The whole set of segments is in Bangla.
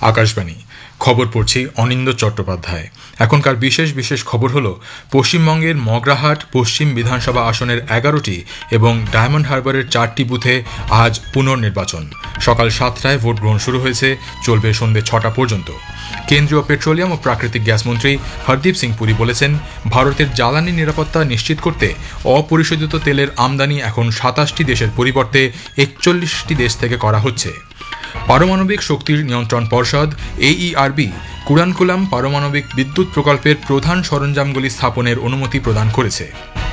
আকাশবাণী খবর পড়ছি অনিন্দ চট্টোপাধ্যায়। এখনকার বিশেষ খবর হলো পশ্চিমবঙ্গের মগরাহাট পশ্চিম বিধানসভা আসনের 11টি এবং ডায়মন্ড হারবারের 4টি বুথে আজ পুনর্নির্বাচন। সকাল 7টায় ভোট গ্রহণ শুরু হয়েছে, চলবে সন্ধ্যে 6টা পর্যন্ত। কেন্দ্রীয় পেট্রোলিয়াম ও প্রাকৃতিক গ্যাস মন্ত্রী হরদীপ সিং পুরী বলেছেন, ভারতের জ্বালানি নিরাপত্তা নিশ্চিত করতে অপরিশোধিত তেলের আমদানি এখন 27টি দেশের পরিবর্তে 41টি দেশ থেকে করা হচ্ছে। পারমাণবিক শক্তির নিয়ন্ত্রণ পর্ষদ AERB কুড়ানকুলাম পারমাণবিক বিদ্যুৎ প্রকল্পের প্রধান সরঞ্জামগুলি স্থাপনের অনুমতি প্রদান করেছে।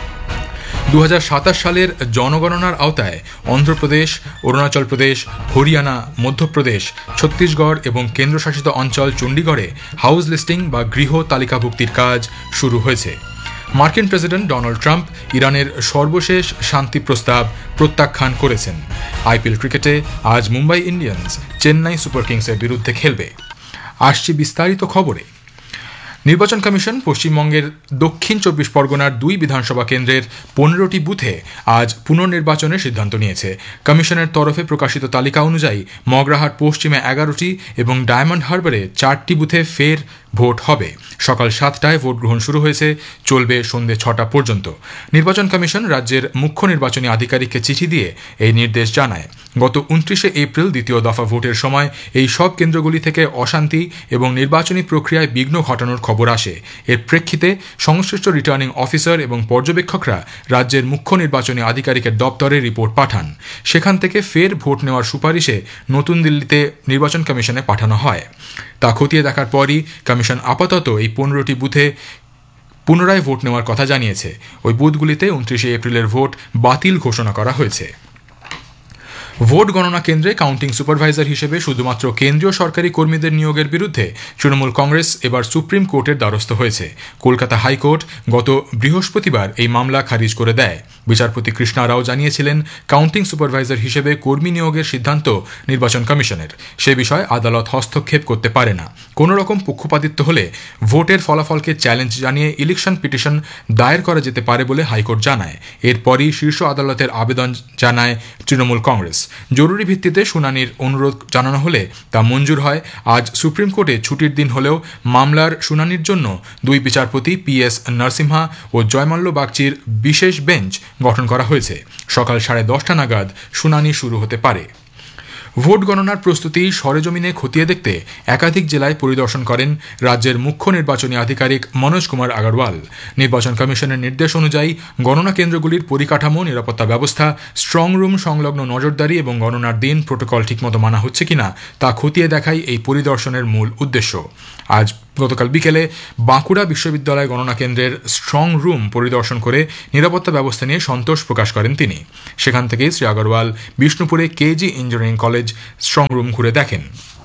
2027 সালের জনগণনার আওতায় অন্ধ্রপ্রদেশ, অরুণাচল প্রদেশ, হরিয়ানা, মধ্যপ্রদেশ, ছত্তিশগড় এবং কেন্দ্রশাসিত অঞ্চল চণ্ডীগড়ে হাউস লিস্টিং বা গৃহ তালিকাভুক্তির কাজ শুরু হয়েছে। মার্কিন প্রেসিডেন্ট ডোনাল্ড ট্রাম্প ইরানের সর্বশেষ শান্তি প্রস্তাব প্রত্যাখ্যান করেছেন। IPL ক্রিকেটে আজ মুম্বাই ইন্ডিয়ান্স চেন্নাই সুপার কিংসের বিরুদ্ধে খেলবে। আসছি বিস্তারিত খবরে। নির্বাচন কমিশন পশ্চিমবঙ্গের দক্ষিণ 24 পরগনার 2 বিধানসভা কেন্দ্রের 15টি বুথে আজ পুনর্নির্বাচনের সিদ্ধান্ত নিয়েছে। কমিশনের তরফে প্রকাশিত তালিকা অনুযায়ী মগরাহাট পশ্চিমে 11টি এবং ডায়মন্ড হারবারে 4টি বুথে ফের ভোট হবে। সকাল 7টায় ভোট গ্রহণ শুরু হয়েছে, চলবে সন্ধ্যে 6টা পর্যন্ত। নির্বাচন কমিশন রাজ্যের মুখ্য নির্বাচনী আধিকারিককে চিঠি দিয়ে এই নির্দেশ জানায়। গত 29শে এপ্রিল দ্বিতীয় দফা ভোটের সময় এই সব কেন্দ্রগুলি থেকে অশান্তি এবং নির্বাচনী প্রক্রিয়ায় বিঘ্ন ঘটানোর খবর আসে। এর প্রেক্ষিতে সংশ্লিষ্ট রিটার্নিং অফিসার এবং পর্যবেক্ষকরা রাজ্যের মুখ্য নির্বাচনী আধিকারিকের দপ্তরে রিপোর্ট পাঠান। সেখান থেকে ফের ভোট নেওয়ার সুপারিশে নতুন দিল্লিতে নির্বাচন কমিশনে পাঠানো হয়। তা খতিয়ে দেখার পরই কমিশন আপাতত এই 15টি বুথে পুনরায় ভোট নেওয়ার কথা জানিয়েছে। ওই বুথগুলিতে 29শে এপ্রিলের ভোট বাতিল ঘোষণা করা হয়েছে। ভোট গণনা কেন্দ্রে কাউন্টিং সুপারভাইজার হিসেবে শুধুমাত্র কেন্দ্রীয় সরকারি কর্মীদের নিয়োগের বিরুদ্ধে তৃণমূল কংগ্রেস এবার সুপ্রিম কোর্টের দ্বারস্থ হয়েছে। কলকাতা হাইকোর্ট গত বৃহস্পতিবার এই মামলা খারিজ করে দেয়। বিচারপতি কৃষ্ণা রাও জানিয়েছিলেন, কাউন্টিং সুপারভাইজার হিসেবে কর্মী নিয়োগের সিদ্ধান্ত নির্বাচন কমিশনের। সে বিষয়ে আদালত হস্তক্ষেপ করতে পারে না। কোনো রকম পক্ষপাতিত্ব হলে ভোটের ফলাফলকে চ্যালেঞ্জ জানিয়ে ইলেকশন পিটিশন দায়ের করা যেতে পারে বলে হাইকোর্ট জানায়। এরপরই শীর্ষ আদালতের আবেদন জানায় তৃণমূল কংগ্রেস। জরুরি ভিত্তিতে শুনানির অনুরোধ জানানো হলে তা মঞ্জুর হয়। আজ সুপ্রিম কোর্টে ছুটির দিন হলেও মামলার শুনানির জন্য 2 বিচারপতি PS নরসিমহা ও জয়মাল্য বাগচির বিশেষ বেঞ্চ গঠন করা হয়েছে। সকাল 10:30 নাগাদ শুনানি শুরু হতে পারে। ভোট গণনার প্রস্তুতি সরেজমিনে খতিয়ে দেখতে একাধিক জেলায় পরিদর্শন করেন রাজ্যের মুখ্য নির্বাচনী আধিকারিক মনোজ কুমার আগরওয়াল। নির্বাচন কমিশনের নির্দেশ অনুযায়ী গণনা কেন্দ্রগুলির পরিকাঠামো, নিরাপত্তা ব্যবস্থা, স্ট্রং রুম সংলগ্ন নজরদারি এবং গণনার দিন প্রোটোকল ঠিকমতো মানা হচ্ছে কিনা তা খতিয়ে দেখাই এই পরিদর্শনের মূল উদ্দেশ্য। গতকাল বিকেলে বাঁকুড়া বিশ্ববিদ্যালয় গণনা কেন্দ্রের স্ট্রং রুম পরিদর্শন করে নিরাপত্তা ব্যবস্থা নিয়ে সন্তোষ প্রকাশ করেন তিনি। সেখান থেকেই শ্রী আগরওয়াল বিষ্ণুপুরে KG engineering college strong room ঘুরে দেখেন।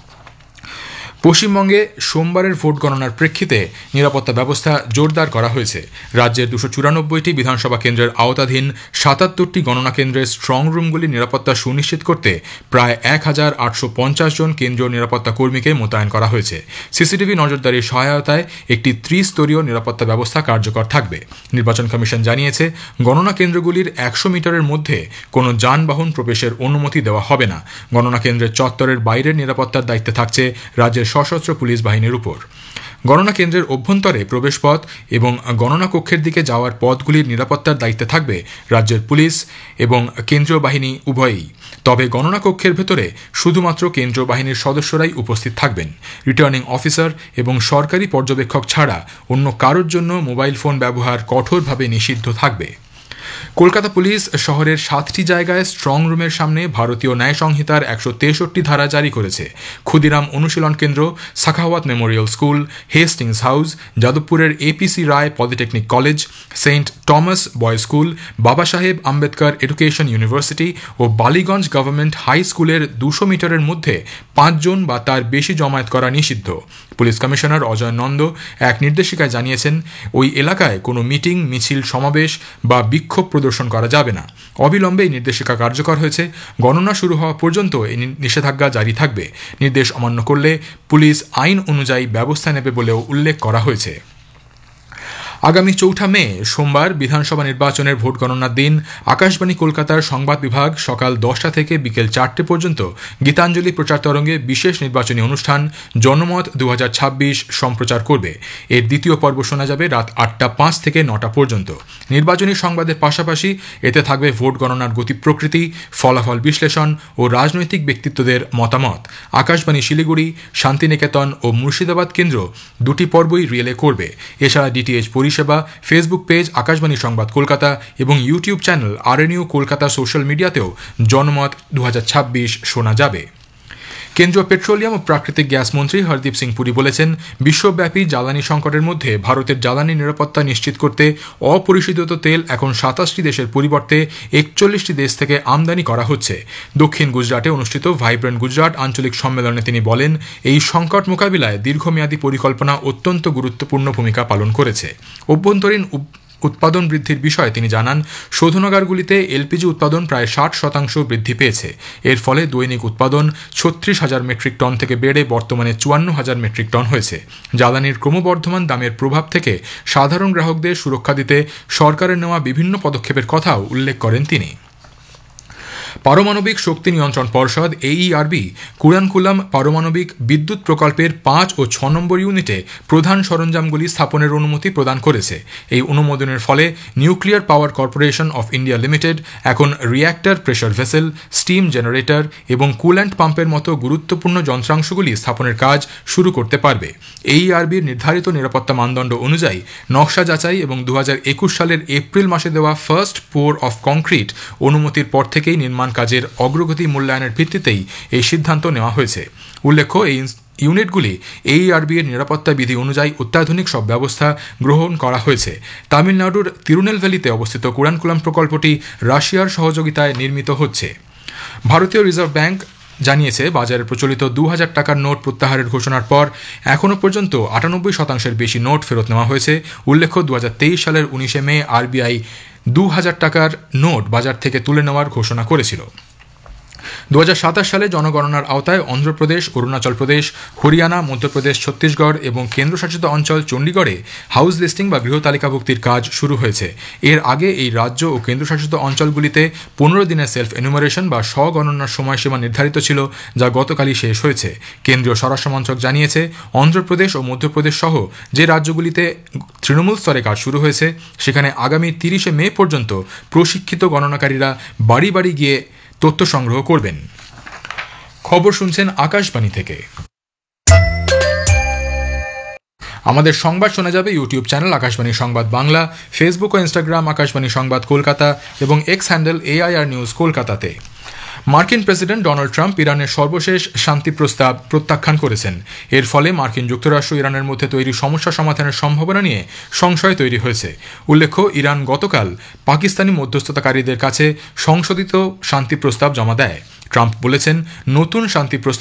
পশ্চিমবঙ্গে সোমবারের ভোট গণনার প্রেক্ষিতে নিরাপত্তা ব্যবস্থা জোরদার করা হয়েছে। রাজ্যের 294টি বিধানসভা কেন্দ্রের আওতাধীন 77টি গণনা কেন্দ্রের স্ট্রং রুমগুলির নিরাপত্তা সুনিশ্চিত করতে প্রায় 1850 জন কেন্দ্রীয় নিরাপত্তা কর্মীকে মোতায়েন করা হয়েছে। সিসিটিভি নজরদারির সহায়তায় একটি ত্রিস্তরীয় নিরাপত্তা ব্যবস্থা কার্যকর থাকবে। নির্বাচন কমিশন জানিয়েছে, গণনা কেন্দ্রগুলির 100 মিটারের মধ্যে কোনো যানবাহন প্রবেশের অনুমতি দেওয়া হবে না। গণনা কেন্দ্রের চত্বরের বাইরের নিরাপত্তার দায়িত্বে থাকছে রাজ্যের সশস্ত্র পুলিশ বাহিনীর উপর। গণনা কেন্দ্রের অভ্যন্তরে প্রবেশপথ এবং গণনা কক্ষের দিকে যাওয়ার পথগুলির নিরাপত্তার দায়িত্বে থাকবে রাজ্যের পুলিশ এবং কেন্দ্রীয় বাহিনী উভয়ই। তবে গণনা কক্ষের ভেতরে শুধুমাত্র কেন্দ্রীয় বাহিনীর সদস্যরাই উপস্থিত থাকবেন। রিটার্নিং অফিসার এবং সরকারি পর্যবেক্ষক ছাড়া অন্য কারোর জন্য মোবাইল ফোন ব্যবহার কঠোরভাবে নিষিদ্ধ থাকবে। কলকাতা পুলিশ শহরের 7টি জায়গায় স্ট্রং রুমের সামনে ভারতীয় ন্যায় সংহিতার 163 ধারা জারি করেছে। ক্ষুদিরাম অনুশীলন কেন্দ্র, Sakhawat Memorial school, Hastings house, যাদবপুরের APC রায় polytechnic college, Saint Thomas boys school, বাবা সাহেব আম্বেদকর এডুকেশন ইউনিভার্সিটি ও বালিগঞ্জ গভর্নমেন্ট হাই স্কুলের 200 মিটারের মধ্যে 5 জন বা তার বেশি জমায়েত করা নিষিদ্ধ। পুলিশ কমিশনার অজয় নন্দ এক নির্দেশিকায় জানিয়েছেন, ওই এলাকায় কোনো মিটিং, মিছিল, সমাবেশ বা বিক্ষোভ প্রদর্শন করা যাবে না। অবিলম্বে এই নির্দেশিকা কার্যকর হয়েছে। গণনা শুরু হওয়া পর্যন্ত এই নিষেধাজ্ঞা জারি থাকবে। নির্দেশ অমান্য করলে পুলিশ আইন অনুযায়ী ব্যবস্থা নেবে বলেও উল্লেখ করা হয়েছে। আগামী 4 মে সোমবার বিধানসভা নির্বাচনের ভোট গণনার দিন আকাশবাণী কলকাতার সংবাদ বিভাগ সকাল 10টা থেকে বিকেল 4টে পর্যন্ত গীতাঞ্জলি প্রচার তরঙ্গে বিশেষ নির্বাচনী অনুষ্ঠান জনমত 2026 সম্প্রচার করবে। এর দ্বিতীয় পর্ব শোনা যাবে রাত 8টা 5 থেকে 9টা পর্যন্ত। নির্বাচনী সংবাদের পাশাপাশি এতে থাকবে ভোট গণনার গতি প্রকৃতি, ফলাফল বিশ্লেষণ ও রাজনৈতিক ব্যক্তিত্বদের মতামত। আকাশবাণী শিলিগুড়ি, শান্তিনিকেতন ও মুর্শিদাবাদ কেন্দ্র দুটি পর্বই রিলে করবে। এছাড়া ডিটিএইচ পরিষেবা, ফেসবুক পেজ আকাশবাণী সংবাদ কলকাতা এবং ইউটিউব চ্যানেল আরএনইউ কলকাতা সোশ্যাল মিডিয়াতেও জনমত 2026 শোনা যাবে। কেন্দ্রীয় পেট্রোলিয়াম ও প্রাকৃতিক গ্যাস মন্ত্রী হরদীপ সিং পুরী বলেছেন, বিশ্বব্যাপী জ্বালানি সংকটের মধ্যে ভারতের জ্বালানি নিরাপত্তা নিশ্চিত করতে অপরিশোধিত তেল এখন 27টি দেশের পরিবর্তে 41টি দেশ থেকে আমদানি করা হচ্ছে। দক্ষিণ গুজরাটে অনুষ্ঠিত ভাইব্রেন্ট গুজরাট আঞ্চলিক সম্মেলনে তিনি বলেন, এই সংকট মোকাবিলায় দীর্ঘমেয়াদী পরিকল্পনা অত্যন্ত গুরুত্বপূর্ণ ভূমিকা পালন করেছে। অভ্যন্তরীণ উৎপাদন বৃদ্ধির বিষয়ে তিনি জানান, শোধনাগারগুলিতে এলপিজি উৎপাদন প্রায় 60% বৃদ্ধি পেয়েছে। এর ফলে দৈনিক উৎপাদন 36,000 মেট্রিক টন থেকে বেড়ে বর্তমানে 54,000 মেট্রিক টন হয়েছে। জ্বালানির ক্রমবর্ধমান দামের প্রভাব থেকে সাধারণ গ্রাহকদের সুরক্ষা দিতে সরকারের নেওয়া বিভিন্ন পদক্ষেপের কথাও উল্লেখ করেন তিনি। পারমাণবিক শক্তি নিয়ন্ত্রণ পর্ষদ AERB কুরানকুলাম পারমাণবিক বিদ্যুৎ প্রকল্পের 5 ও 6 নম্বর ইউনিটে প্রধান সরঞ্জামগুলি স্থাপনের অনুমতি প্রদান করেছে। এই অনুমোদনের ফলে nuclear power corporation of India limited এখন reactor, pressure vessel, steam generator এবং কুল্যান্ট পাম্পের মতো গুরুত্বপূর্ণ যন্ত্রাংশগুলি স্থাপনের কাজ শুরু করতে পারবে। AERBর নির্ধারিত নিরাপত্তা মানদণ্ড অনুযায়ী নকশা যাচাই এবং 2021 সালের এপ্রিল মাসে দেওয়া ফার্স্ট পোর অফ কংক্রিট অনুমতির পর থেকেই নির্মাণ কাজের অগ্রগতি মূল্যায়নের ভিত্তিতেই এই সিদ্ধান্ত নেওয়া হয়েছে। উল্লেখ্য, এই ইউনিটগুলি AERB এর নিরাপত্তা বিধি অনুযায়ী অত্যাধুনিক সব ব্যবস্থা গ্রহণ করা হয়েছে। তামিলনাড়ুর তিরুনেলভেলিতে অবস্থিত কুরানকুলাম প্রকল্পটি রাশিয়ার সহযোগিতায় নির্মিত হচ্ছে। ভারতীয় রিজার্ভ ব্যাংক জানিয়েছে, বাজারে প্রচলিত 2000 টাকার নোট প্রত্যাহারের ঘোষণার পর এখনও পর্যন্ত 98% বেশি নোট ফেরত নেওয়া হয়েছে। উল্লেখ্য, 2023 সালের 19 মে RBI 2000 টাকার নোট বাজার থেকে তুলে নেওয়ার ঘোষণা করেছিল। 2027 সালে জনগণনার আওতায় অন্ধ্রপ্রদেশ, অরুণাচল প্রদেশ, হরিয়ানা, মধ্যপ্রদেশ, ছত্তিশগড় এবং কেন্দ্রশাসিত অঞ্চল চণ্ডীগড়ে হাউস লিস্টিং বা গৃহ তালিকাভুক্তির কাজ শুরু হয়েছে। এর আগে এই রাজ্য ও কেন্দ্রশাসিত অঞ্চলগুলিতে 15 দিনের সেলফ এনুমারেশন বা স্বগণনার সময়সীমা নির্ধারিত ছিল, যা গতকালই শেষ হয়েছে। কেন্দ্রীয় স্বরাষ্ট্র মন্ত্রক জানিয়েছে, অন্ধ্রপ্রদেশ ও মধ্যপ্রদেশ সহ যে রাজ্যগুলিতে তৃণমূল স্তরে কাজ শুরু হয়েছে সেখানে আগামী 30 মে পর্যন্ত প্রশিক্ষিত গণনাকারীরা বাড়ি বাড়ি গিয়ে তথ্য সংগ্রহ করবেন। খবর শুনছেন আকাশবাণী থেকে। আমাদের সংবাদ শোনা যাবে ইউটিউব চ্যানেল আকাশবাণী সংবাদ বাংলা, ফেসবুক ও ইনস্টাগ্রাম আকাশবাণী সংবাদ কলকাতা এবং এক্স হ্যান্ডেল AIR নিউজ কলকাতাতে। মার্কিন প্রেসিডেন্ট ডোনাল্ড ট্রাম্প ইরানের সর্বশেষ শান্তি প্রস্তাব প্রত্যাখ্যান করেছেন। এর ফলে মার্কিন যুক্তরাষ্ট্র ইরানের মধ্যে তৈরি সমস্যা সমাধানের সম্ভাবনা নিয়ে সংশয় তৈরি হয়েছে। উল্লেখ্য, ইরান গতকাল পাকিস্তানি মধ্যস্থতাকারীদের কাছে সংশোধিত শান্তি প্রস্তাব জমা দেয়। ট্রাম্প বলেছেন, নতুন শান্তি প্রস্তাব